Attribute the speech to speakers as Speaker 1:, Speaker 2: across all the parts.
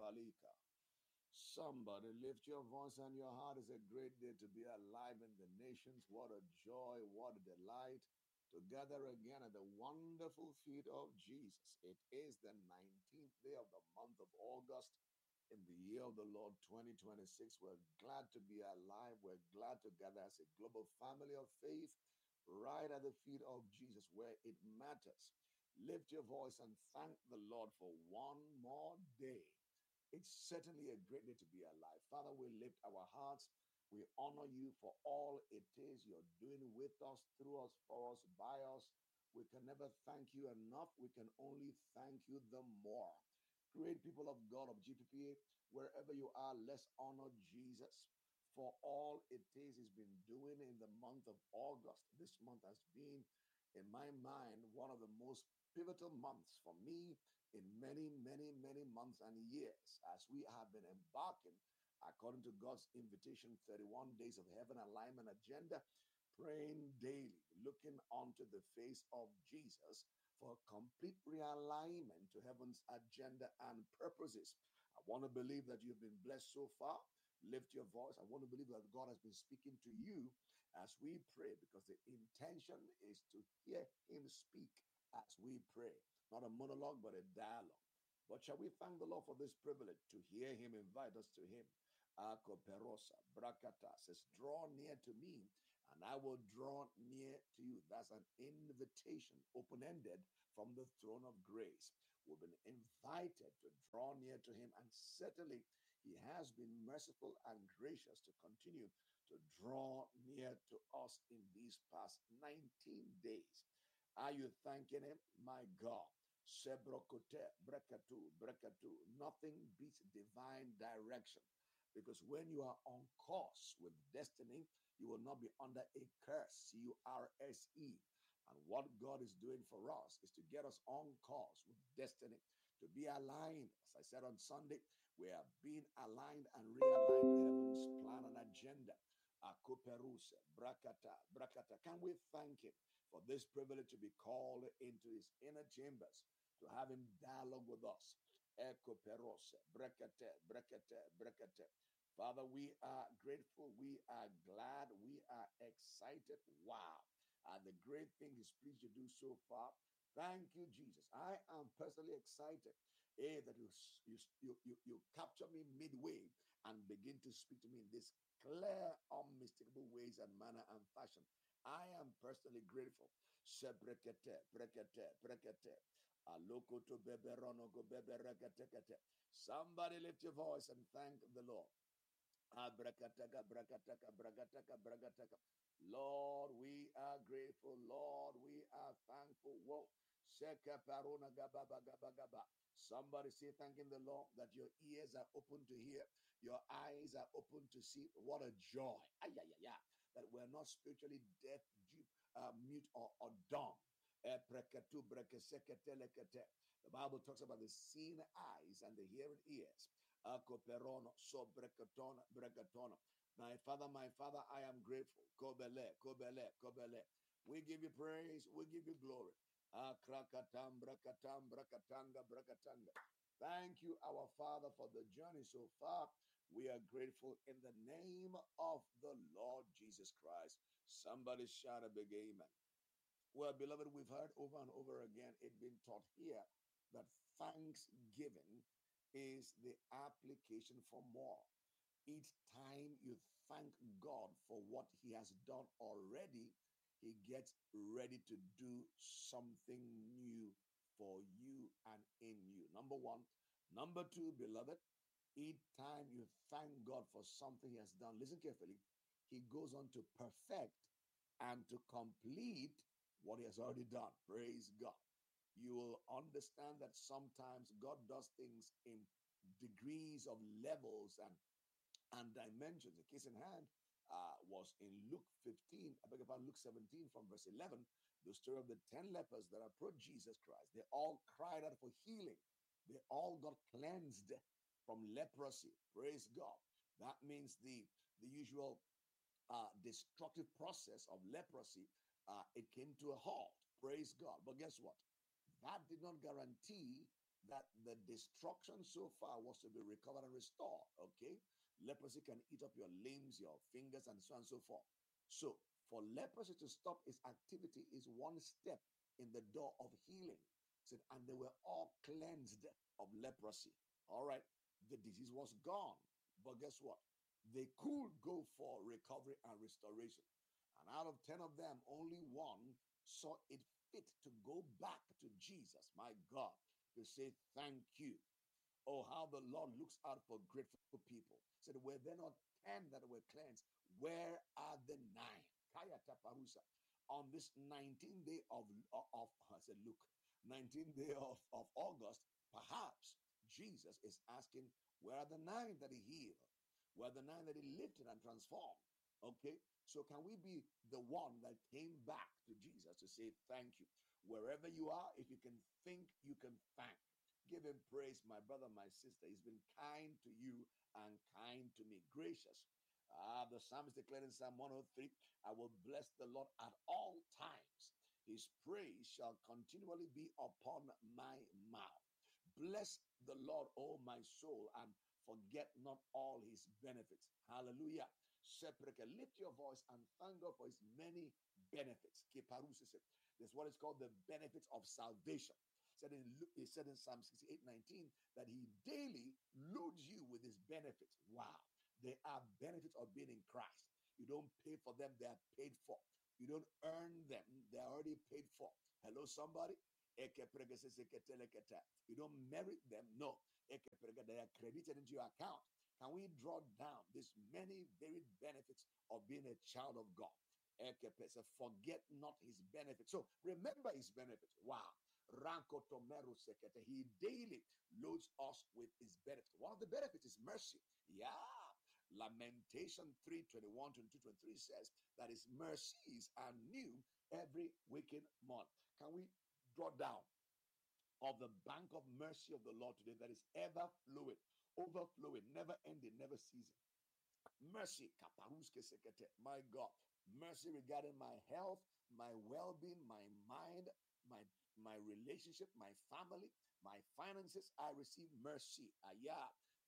Speaker 1: Balika. Somebody lift your voice and your heart. It's a great day to be alive in the nations. What a joy, what a delight to gather again at the wonderful feet of Jesus. It is the 19th day of the month of August in the year of the Lord 2026. We're glad to be alive. We're glad to gather as a global family of faith right at the feet of Jesus where it matters. Lift your voice and thank the Lord for one more day. It's certainly a great day to be alive. Father, we lift our hearts. We honor you for all it is you're doing with us, through us, for us, by us. We can never thank you enough. We can only thank you the more. Great people of God of GPPA, wherever you are, let's honor Jesus for all it is he's been doing in the month of August. This month has been, in my mind, one of the most pivotal months for me in many, many, many months and years as we have been embarking, according to God's invitation, 31 days of heaven alignment agenda, praying daily, looking onto the face of Jesus for complete realignment to heaven's agenda and purposes. I want to believe that you've been blessed so far. Lift your voice. I want to believe that God has been speaking to you as we pray because the intention is to hear Him speak as we pray. Not a monologue, but a dialogue. But shall we thank the Lord for this privilege to hear Him invite us to Him? Akoperosa, Brakata says, draw near to me and I will draw near to you. That's an invitation, open ended from the throne of grace. We've been invited to draw near to Him, and certainly He has been merciful and gracious to continue to draw near to us in these past 19 days. Are you thanking Him? My God. Sebrokote, brekatu, brekatu. Nothing beats divine direction. Because when you are on course with destiny, you will not be under a curse, CURSE. And what God is doing for us is to get us on course with destiny, to be aligned. As I said on Sunday, we are being aligned and realigned to heaven's plan and agenda. Akuperuse, brakata, brakata. Can we thank Him for this privilege to be called into His inner chambers, to have Him dialogue with us? Ekoperose, brekate, brekate, brekate. Father, we are grateful. We are glad. We are excited. Wow. And the great thing He's pleased to do so far. Thank you, Jesus. I am personally excited that you capture me midway and begin to speak to me in this clear, unmistakable ways and manner and fashion. I am personally grateful. Sebrekete, brekete, brekete. Aloko to beberono go bebereketekete. Somebody lift your voice and thank the Lord. Abrakataka, brakataka, bragataka, bragataka. Lord, we are grateful. Lord, we are thankful. Whoa. Seka parona gaba gaba gaba. Somebody say, thanking the Lord that your ears are open to hear, your eyes are open to see. What a joy. Ay, ay, ay, ay. That we're not spiritually deaf, mute, or dumb. The Bible talks about the seeing eyes and the hearing ears. Akoperono, so brekatona. My Father, I am grateful. Kobele, kobele, kobele. We give you praise, we give you glory. Akrakatam, brakatam, brakatanga, brakatanga. Thank you, our Father, for the journey so far. We are grateful in the name of the Lord Jesus Christ. Somebody shout a big amen. Well, beloved, we've heard over and over again, it been taught here that thanksgiving is the application for more. Each time you thank God for what He has done already, He gets ready to do something new for you and in you. Number one. Number two, beloved, each time you thank God for something He has done, listen carefully, He goes on to perfect and to complete what He has already done. Praise God. You will understand that sometimes God does things in degrees of levels and dimensions. A case in hand was in Luke 15, I beg your pardon, Luke 17 from verse 11, the story of the 10 lepers that approached Jesus Christ. They all cried out for healing. They all got cleansed from leprosy. Praise God. That means the usual destructive process of leprosy, it came to a halt. Praise God. But guess what? That did not guarantee that the destruction so far was to be recovered and restored. Okay, leprosy can eat up your limbs, your fingers, and so on and so forth. So, for leprosy to stop its activity is one step in the door of healing. Said, and they were all cleansed of leprosy. All right, the disease was gone. But guess what? They could go for recovery and restoration. And out of 10 of them, only one saw it fit to go back to Jesus, my God, to say thank you. Oh, how the Lord looks out for grateful people. Said, were there not 10 that were cleansed? Where are the 9? Kaya taparusa. On this 19th day of I said, look, 19th day of August, perhaps Jesus is asking, where are the 9 that he healed? Where are the 9 that he lifted and transformed? Okay, so can we be the one that came back to Jesus to say thank you? Wherever you are, if you can think, you can thank. Give him praise, my brother, my sister. He's been kind to you and kind to me. Gracious. The psalmist declared in Psalm 103, I will bless the Lord at all times. His praise shall continually be upon my mouth. Bless the Lord, O my soul, and forget not all his benefits. Hallelujah. Lift your voice and thank God for his many benefits. That's what is called the benefits of salvation. It said in Psalm 68:19 that he daily loads you with his benefits. Wow. They are benefits of being in Christ. You don't pay for them, they are paid for. You don't earn them, they're already paid for. Hello, somebody? You don't merit them, no. They are credited into your account. Can we draw down these many varied benefits of being a child of God? Forget not his benefits. So remember his benefits. Wow. He daily loads us with his benefits. One of the benefits is mercy. Yeah. Lamentation 3:21, 22, 23 says that his mercies are new every waking month. Can we draw down of the bank of mercy of the Lord today that is ever flowing, overflowing, never ending, never ceasing? Mercy, my God, mercy regarding my health, my well-being, my mind, my my relationship, my family, my finances. I receive mercy. Aya.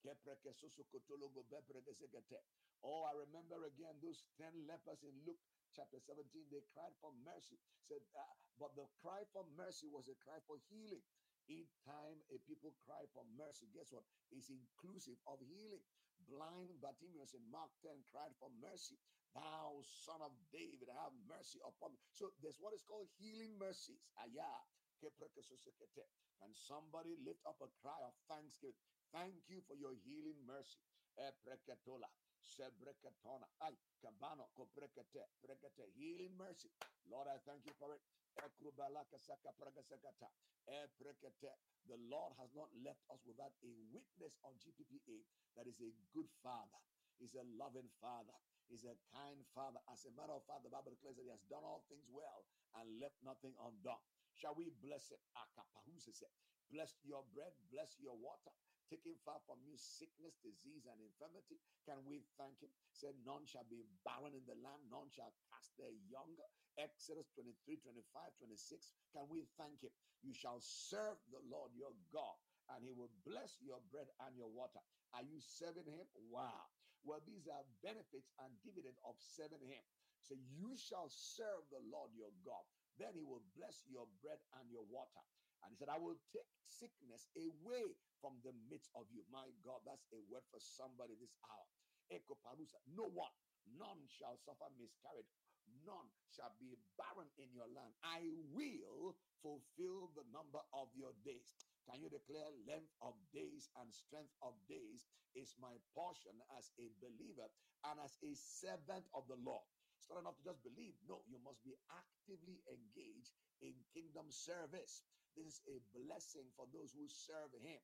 Speaker 1: Oh, I remember again those 10 lepers in Luke chapter 17. They cried for mercy. Said, but the cry for mercy was a cry for healing. Each time a people cry for mercy, guess what? It's inclusive of healing. Blind Bartimaeus in Mark 10 cried for mercy. Thou son of David, have mercy upon me. So there's what is called healing mercies. Aya. Can somebody lift up a cry of thanksgiving? Thank you for your healing mercy. Epreketola, sebreketona, ay, kabano, koprekete, prekete, healing mercy. Lord, I thank you for it. Ekrubalakasaka pragasakata, eprekete. The Lord has not left us without a witness of GPPA that is a good father. He's a loving father. He's a kind father. As a matter of fact, the Bible declares that he has done all things well and left nothing undone. Shall we bless it? Bless your bread, bless your water, taking far from you sickness, disease, and infirmity. Can we thank him? Said, none shall be barren in the land, none shall cast their young. Exodus 23, 25, 26. Can we thank him? You shall serve the Lord your God, and he will bless your bread and your water. Are you serving him? Wow. Well, these are benefits and dividend of serving him. So you shall serve the Lord your God. Then he will bless your bread and your water. And he said, I will take sickness away from the midst of you. My God, that's a word for somebody this hour. No one, none shall suffer miscarriage. None shall be barren in your land. I will fulfill the number of your days. Can you declare length of days and strength of days is my portion as a believer and as a servant of the Lord? It's not enough to just believe. No, you must be actively engaged in kingdom service. This is a blessing for those who serve him.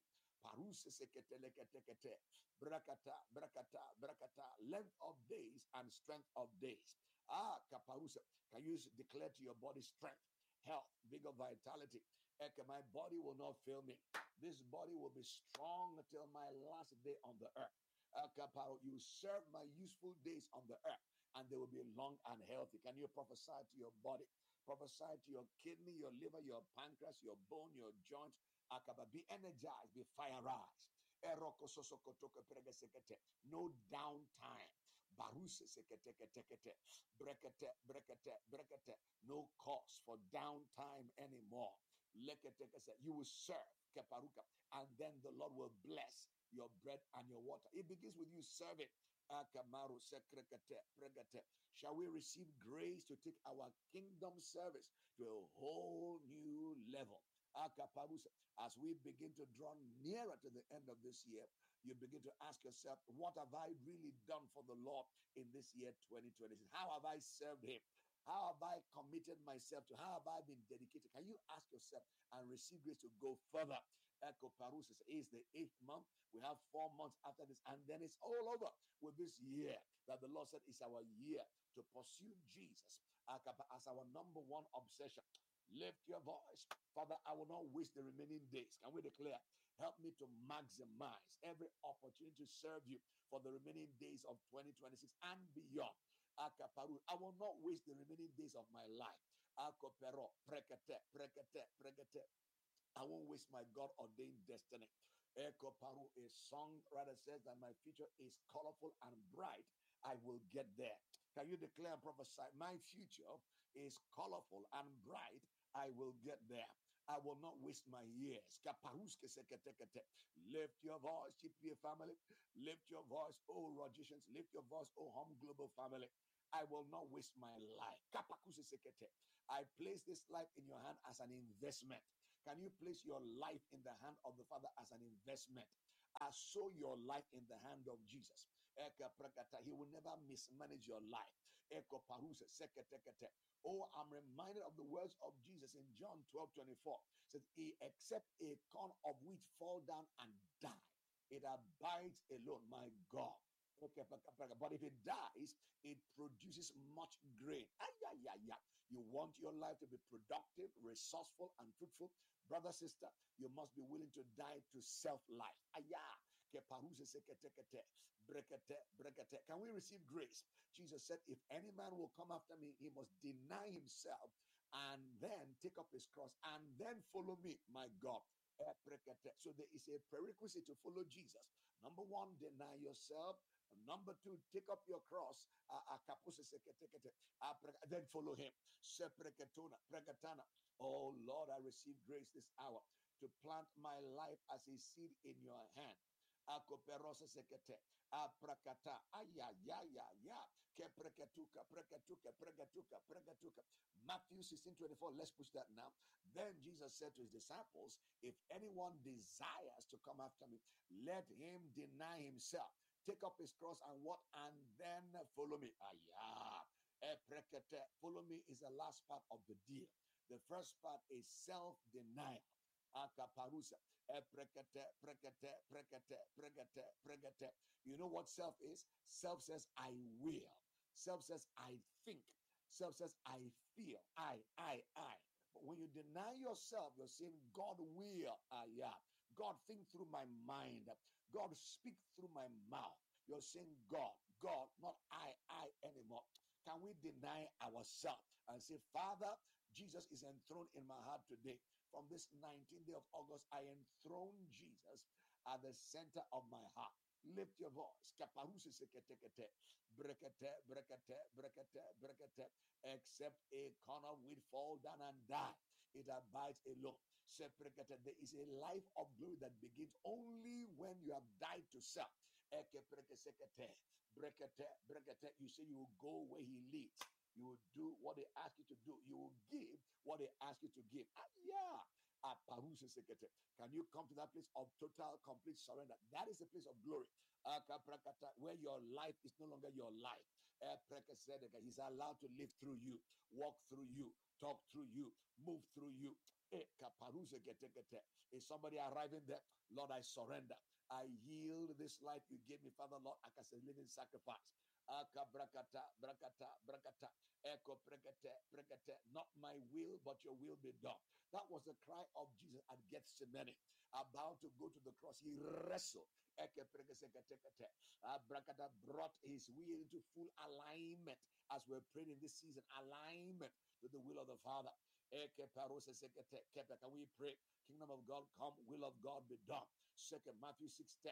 Speaker 1: Brakata, brakata, brakata, length of days and strength of days. Kaparusa. Can you declare to your body strength, health, vigor, vitality? My body will not fail me. This body will be strong until my last day on the earth. You serve my useful days on the earth, and they will be long and healthy. Can you prophesy to your body? Prophesy to your kidney, your liver, your pancreas, your bone, your joints. Be energized, be fireized. No downtime. Baruse seketeketekete. Brekete, brekete, brekete. No cause for downtime anymore. You will serve, keparuka, and then the Lord will bless your bread and your water. It begins with you serving. Akamaru sekrekete, pregete. Shall we receive grace to take our kingdom service to a whole new level? Akaparusa. As we begin to draw nearer to the end of this year, you begin to ask yourself, what have I really done for the Lord in this year 2026? How have I served Him? How have I committed myself to? How have I been dedicated? Can you ask yourself and receive grace to go further? Echo Parousia is the 8th month. We have 4 months after this, and then it's all over with this year that the Lord said is our year to pursue Jesus as our number one obsession. Lift your voice. Father, I will not waste the remaining days. Can we declare? Help me to maximize every opportunity to serve you for the remaining days of 2026 and beyond. I will not waste the remaining days of my life. Akopero, prekete, prekete, prekete. I won't waste my God ordained destiny. Eko Paru, a song rather says that my future is colorful and bright. I will get there. Can you declare and prophesy? My future is colorful and bright. I will get there. I will not waste my years. Lift your voice, GPA family. Lift your voice, oh Rogicians. Lift your voice, oh Home Global family. I will not waste my life. I place this life in your hand as an investment. Can you place your life in the hand of the Father as an investment? Sow your life in the hand of Jesus. He will never mismanage your life. Oh, I'm reminded of the words of Jesus in John 12:24. It says, except a corn of wheat fall down and die, it abides alone, my God. But if it dies, it produces much grain. You want your life to be productive, resourceful, and fruitful. Brother, sister, you must be willing to die to self-life. Can we receive grace? Jesus said, if any man will come after me, he must deny himself and then take up his cross and then follow me, my God. So there is a prerequisite to follow Jesus. Number one, deny yourself. Number two, take up your cross. Then follow him. Oh Lord, I receive grace this hour to plant my life as a seed in your hand. Akoperosa sekete, aprakata, prekatuka. Matthew 16:24. Let's push that now. Then Jesus said to his disciples, if anyone desires to come after me, let him deny himself, take up his cross and what? And then follow me. Follow me is the last part of the deal. The first part is self-denial. Akaparusa. You know what self is? Self says, I will. Self says, I think. Self says, I feel. I. But when you deny yourself, you're saying, God will. God think through my mind. God speak through my mouth. You're saying God, not I anymore. Can we deny ourselves and say, Father, Jesus is enthroned in my heart today. From this 19th day of August, I enthrone Jesus at the center of my heart. Lift your voice. Except a corn of wheat fall down and die, it abides alone. There is a life of glory that begins only when you have died to self. You say you will go where he leads. You will do what they ask you to do. You will give what they ask you to give. Can you come to that place of total, complete surrender? That is the place of glory. Where your life is no longer your life. He's allowed to live through you, walk through you, talk through you, move through you. Is somebody arriving there? Lord, I surrender. I yield this life you gave me, Father, Lord, as a living sacrifice. Not my will, but your will be done. That was the cry of Jesus at Gethsemane. About to go to the cross, he wrestled. Brought his will into full alignment as we're praying in this season. Alignment to the will of the Father. Can we pray? Kingdom of God come, will of God be done. Second, Matthew 6:10.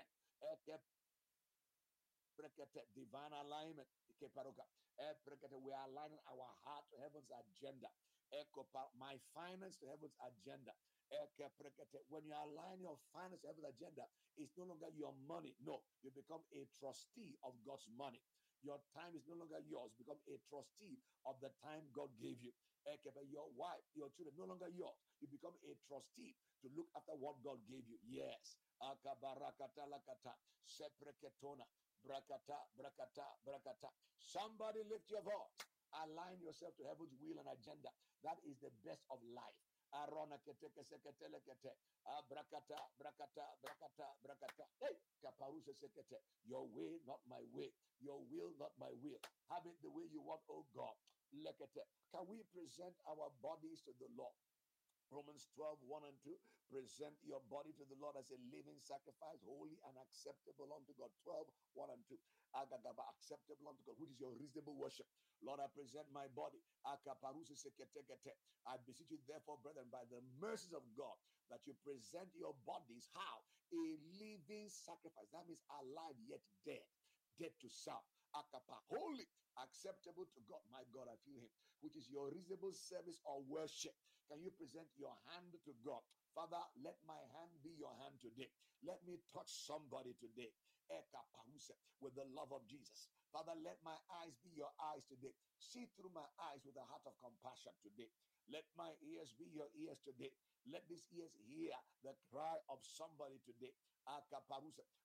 Speaker 1: Divine alignment. We are aligning our heart to heaven's agenda. My finance to heaven's agenda. When you align your finance to heaven's agenda, it's no longer your money. No, you become a trustee of God's money. Your time is no longer yours. Become a trustee of the time God gave you. Your wife, your children, no longer yours. You become a trustee to look after what God gave you. Yes. Akabarakata lakata. Sepreketona. Brakata, brakata, brakata. Somebody lift your voice. Align yourself to heaven's will and agenda. That is the best of life. Arona keteke seketele kete. Brakata, brakata, brakata, brakata. Hey, kaparuse sekete. Your way, not my way. Your will, not my will. Have it the way you want, oh God. Lekete. Can we present our bodies to the Lord? Romans 12, 1 and 2. Present your body to the Lord as a living sacrifice, holy and acceptable unto God. 12, 1 and 2. Agagaba, acceptable unto God, which is your reasonable worship. Lord, I present my body. I beseech you, therefore, brethren, by the mercies of God, that you present your bodies. How? A living sacrifice. That means alive yet dead. Dead to self. Akapa, holy, acceptable to God. My God, I feel him. Which is your reasonable service or worship. Can you present your hand to God? Father, let my hand be your hand today. Let me touch somebody today with the love of Jesus. Father, let my eyes be your eyes today. See through my eyes with a heart of compassion today. Let my ears be your ears today. Let these ears hear the cry of somebody today.